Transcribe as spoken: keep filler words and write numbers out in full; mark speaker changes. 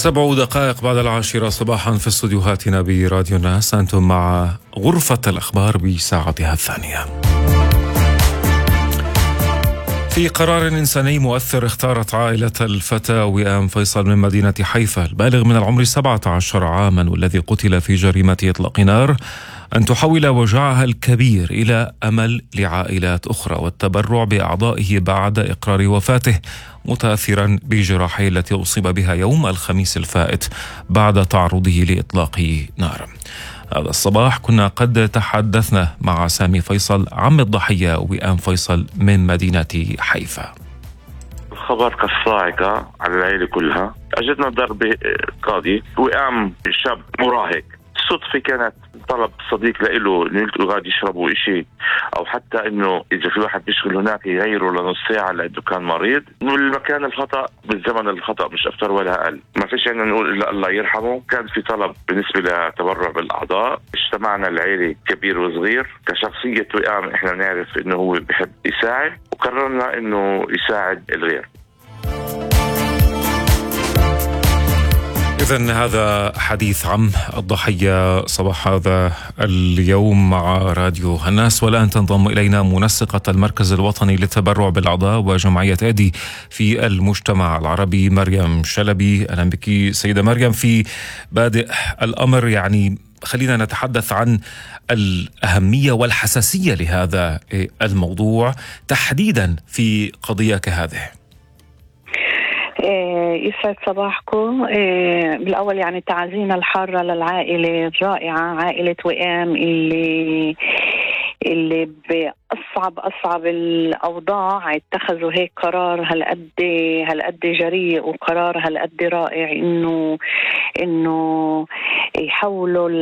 Speaker 1: سبع دقائق بعد العاشرة صباحا في استوديوهاتنا براديو الناس، أنتم مع غرفة الأخبار بساعتها الثانية. في قرار إنساني مؤثر اختارت عائلة الفتى وئام فيصل من مدينة حيفا البالغ من العمر سبعة عشر عاما والذي قتل في جريمة إطلاق نار أن تحول وجعها الكبير إلى أمل لعائلات أخرى والتبرع بأعضائه بعد إقرار وفاته، متأثرا بجراحه التي أصيب بها يوم الخميس الفائت بعد تعرضه لإطلاق نار. هذا الصباح كنا قد تحدثنا مع سامي فيصل عم الضحية وئام فيصل من مدينة حيفا.
Speaker 2: الخبر كالصاعقة على العائلة كلها. أجدنا ضربة قاضي وئام شاب مراهق، صدفة كانت طلب صديق له انه يقعد يشربوا إشي او حتى انه اذا في واحد بيشغل هناك يغيره لنص ساعه لانه كان مريض. والمكان الخطا بالزمن الخطا مش اكثر ولا اقل. ما فيش عندنا نقول الا الله يرحمه. كان في طلب بالنسبه لتبرع بالاعضاء، اجتمعنا العائله كبير وصغير. كشخصيه وئام احنا نعرف انه هو بحب يساعد وقررنا انه يساعد الغير.
Speaker 1: إذن هذا حديث عم الضحية صباح هذا اليوم مع راديو الناس. والآن تنضم إلينا منسقة المركز الوطني للتبرع بالأعضاء وجمعية أدي في المجتمع العربي مريم شلبي. أهلا بك سيدة مريم. في بادئ الأمر يعني خلينا نتحدث عن الأهمية والحساسية لهذا الموضوع تحديدا في قضية كهذه.
Speaker 3: يسعد صباحكم. بالأول يعني تعزينا الحارة للعائلة الرائعة، عائلة وئام اللي اللي بأصعب أصعب الأوضاع اتخذوا هيك قرار هالقد هالقد جريء وقرار هالقد رائع إنه إنه يحولوا